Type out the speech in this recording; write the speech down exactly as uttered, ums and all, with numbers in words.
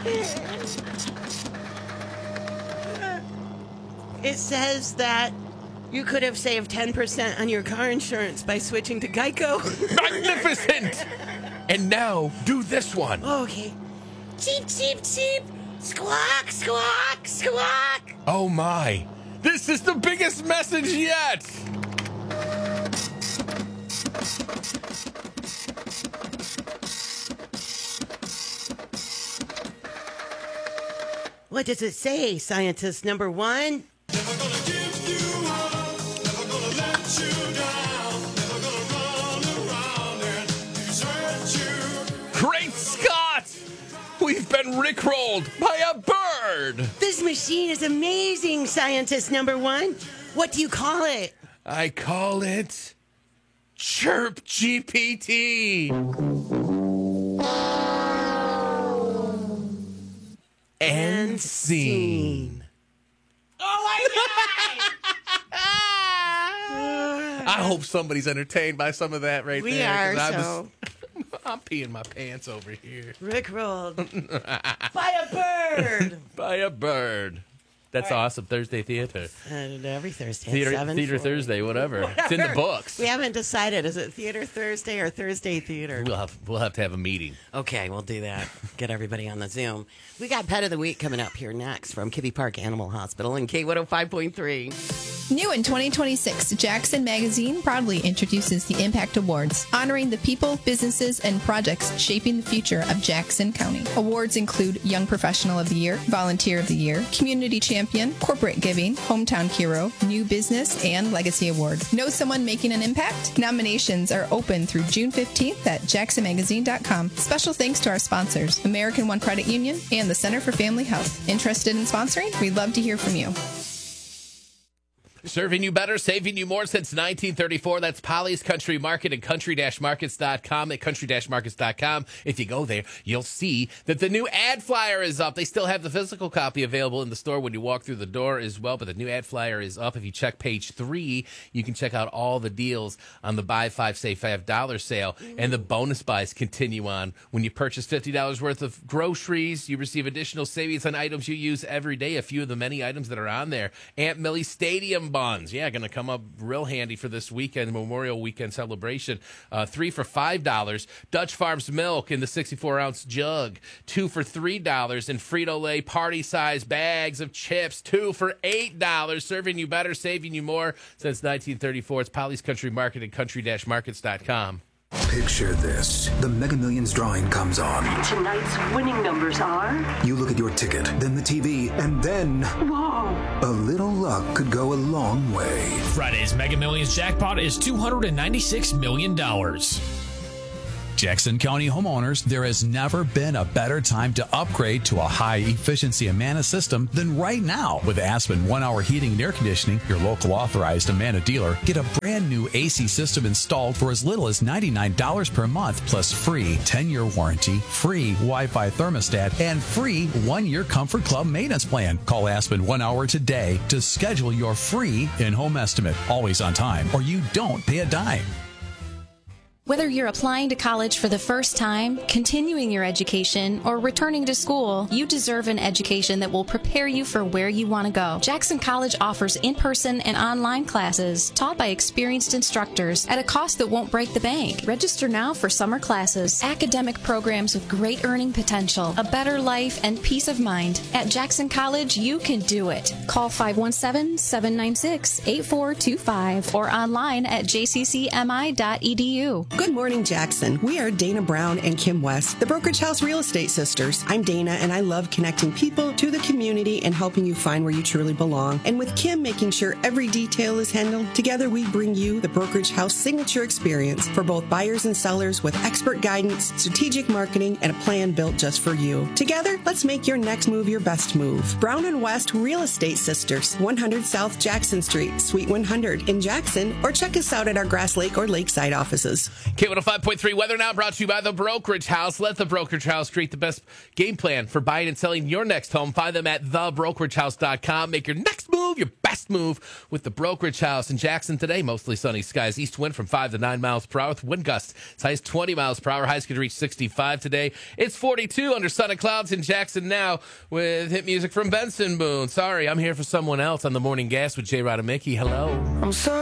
It says that you could have saved ten percent on your car insurance by switching to Geico. Magnificent! And now, do this one. Oh, okay. Cheep, cheep, cheep. Squawk, squawk, squawk. Oh my. This is the biggest message yet. What does it say, scientist number one? Never gonna give you up, never gonna let you down, never gonna run around and desert you. Great Scott! We've been rickrolled by a bird. This machine is amazing, scientist number one. What do you call it? I call it Chirp G P T. And scene. Oh my God! I hope somebody's entertained by some of that right we there. We are, I so. Was, I'm peeing my pants over here. Rickrolled by a bird. By a bird. That's right. Awesome. Thursday theater. Uh, every Thursday. Theater, seven theater Thursday, whatever. whatever. It's in the books. We haven't decided. Is it Theater Thursday or Thursday Theater? We'll have we'll have to have a meeting. Okay, we'll do that. Get everybody on the Zoom. We got Pet of the Week coming up here next from Kibbe Park Animal Hospital in K one oh five point three. New in twenty twenty-six, Jackson Magazine proudly introduces the Impact Awards, honoring the people, businesses, and projects shaping the future of Jackson County. Awards include Young Professional of the Year, Volunteer of the Year, Community Champion, Corporate Giving, Hometown Hero, New Business, and Legacy Award. Know someone making an impact? Nominations are open through June fifteenth at jackson magazine dot com. Special thanks to our sponsors, American One Credit Union and the Center for Family Health. Interested in sponsoring? We'd love to hear from you. Serving you better, saving you more since nineteen thirty-four. That's Polly's Country Market and country dash markets dot com. At country dash markets dot com, if you go there, you'll see that the new ad flyer is up. They still have the physical copy available in the store when you walk through the door as well, but the new ad flyer is up. If you check page three, you can check out all the deals on the buy five, save five dollar sale. And the bonus buys continue on. When you purchase fifty dollars worth of groceries, you receive additional savings on items you use every day. A few of the many items that are on there. Aunt Millie Stadium bonds. Yeah, going to come up real handy for this weekend, Memorial Weekend celebration. Uh, three for five dollars. Dutch Farms milk in the sixty-four ounce jug. Two for three dollars. And Frito-Lay party-size bags of chips. Two for eight dollars. Serving you better, saving you more since nineteen thirty-four. It's Polly's Country Market at country dash markets dot com. Picture this. The Mega Millions drawing comes on. Tonight's winning numbers are... You look at your ticket, then the T V, and then... Whoa! A little luck could go a long way. Friday's Mega Millions jackpot is two hundred ninety-six million dollars. Jackson County homeowners, there has never been a better time to upgrade to a high-efficiency Amana system than right now. With Aspen one-hour heating and air conditioning, your local authorized Amana dealer, get a brand-new A C system installed for as little as ninety-nine dollars per month, plus free ten-year warranty, free Wi-Fi thermostat, and free one-year Comfort Club maintenance plan. Call Aspen one hour today to schedule your free in-home estimate. Always on time, or you don't pay a dime. Whether you're applying to college for the first time, continuing your education, or returning to school, you deserve an education that will prepare you for where you want to go. Jackson College offers in-person and online classes taught by experienced instructors at a cost that won't break the bank. Register now for summer classes, academic programs with great earning potential, a better life, and peace of mind. At Jackson College, you can do it. Call five one seven, seven nine six, eight four two five or online at j c c m i dot e d u. Good morning, Jackson. We are Dana Brown and Kim West, the Brokerage House Real Estate Sisters. I'm Dana, and I love connecting people to the community and helping you find where you truly belong. And with Kim making sure every detail is handled, together we bring you the Brokerage House Signature Experience for both buyers and sellers with expert guidance, strategic marketing, and a plan built just for you. Together, let's make your next move your best move. Brown and West Real Estate Sisters, one hundred South Jackson Street, Suite one hundred in Jackson, or check us out at our Grass Lake or Lakeside offices. K one oh five point three weather now brought to you by The Brokerage House. Let The Brokerage House create the best game plan for buying and selling your next home. Find them at the brokerage house dot com. Make your next move your best move with The Brokerage House. In Jackson today, mostly sunny skies. East wind from five to nine miles per hour with wind gusts as high as twenty miles per hour. Highs could reach sixty-five today. It's forty-two under sun and clouds in Jackson now with hit music from Benson Boone. Sorry, I'm here for someone else on the Morning Gas with J. Rod and Mickey. Hello. I'm sorry.